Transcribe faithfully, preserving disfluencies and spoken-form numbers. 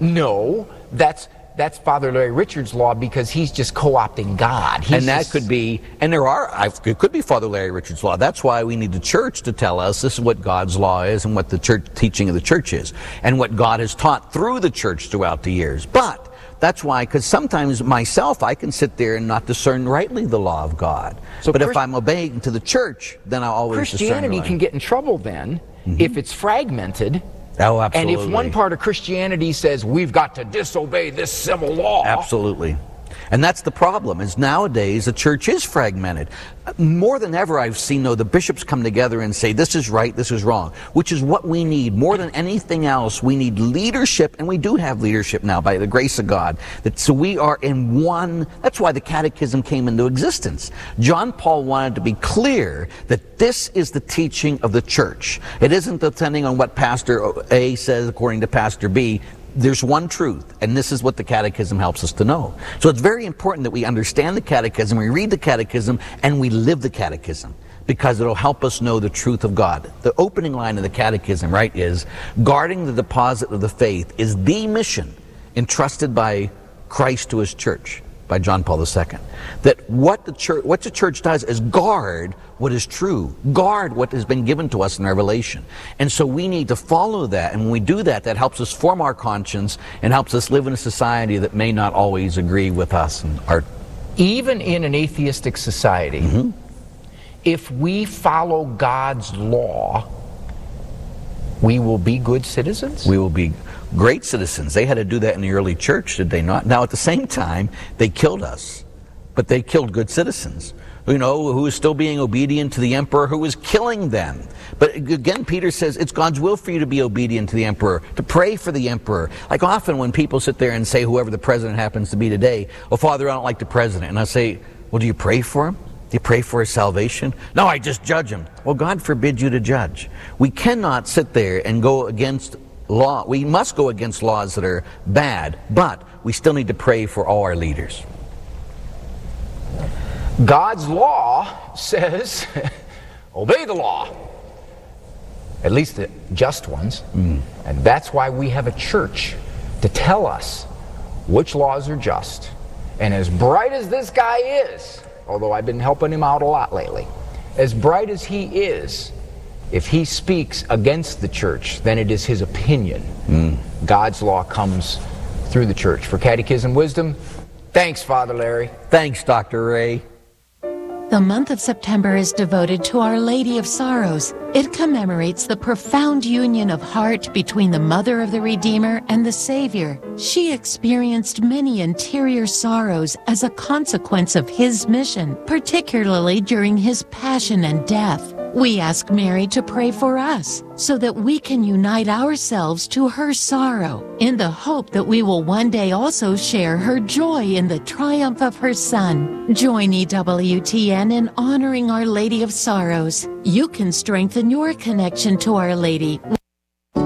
No, that's that's Father Larry Richards' law because he's just co-opting God. He's and that just, could be, and there are, it could be Father Larry Richards' law. That's why we need the church to tell us this is what God's law is and what the church teaching of the church is and what God has taught through the church throughout the years. But that's why, because sometimes myself, I can sit there and not discern rightly the law of God. So but Christ- if I'm obeying to the church, then I'll always discern Christianity right. can get in trouble then mm-hmm. if it's fragmented. Oh, absolutely. And if one part of Christianity says we've got to disobey this civil law. Absolutely. And that's the problem, is nowadays the church is fragmented. More than ever I've seen, though, the bishops come together and say, this is right, this is wrong, which is what we need. More than anything else, we need leadership, and we do have leadership now by the grace of God. That, so we are in one, that's why the catechism came into existence. John Paul wanted to be clear that this is the teaching of the church. It isn't depending on what Pastor A says according to Pastor B. There's one truth, and this is what the catechism helps us to know. So it's very important that we understand the catechism, we read the catechism, and we live the catechism, because it'll help us know the truth of God. The opening line of the catechism, right, is guarding the deposit of the faith is the mission entrusted by Christ to his church, by John Paul the Second. That what the church, what the church does is guard what is true, guard what has been given to us in Revelation. And so we need to follow that, and when we do that, that helps us form our conscience and helps us live in a society that may not always agree with us and our. Even in an atheistic society, mm-hmm. if we follow God's law, we will be good citizens? We will be great citizens. They had to do that in the early church, did they not? Now, at the same time, they killed us, but they killed good citizens, you know, who was still being obedient to the emperor who was killing them. But again, Peter says it's God's will for you to be obedient to the emperor, to pray for the emperor. Like often when people sit there and say, whoever the president happens to be today, oh, Father, I don't like the president. And I say, well, do you pray for him? Do you pray for his salvation? No, I just judge him. Well, God forbid you to judge. We cannot sit there and go against law. We must go against laws that are bad, but we still need to pray for all our leaders. God's law says, obey the law. At least the just ones. Mm. And that's why we have a church to tell us which laws are just. And as bright as this guy is, although I've been helping him out a lot lately, as bright as he is, if he speaks against the church, then it is his opinion. Mm. God's law comes through the church. For Catechism Wisdom, thanks, Father Larry. Thanks, Doctor Ray. The month of September is devoted to Our Lady of Sorrows. It commemorates the profound union of heart between the Mother of the Redeemer and the Savior. She experienced many interior sorrows as a consequence of his mission, particularly during his passion and death. We ask Mary to pray for us so that we can unite ourselves to her sorrow in the hope that we will one day also share her joy in the triumph of her Son. Join E W T N in honoring Our Lady of Sorrows. You can strengthen your connection to Our Lady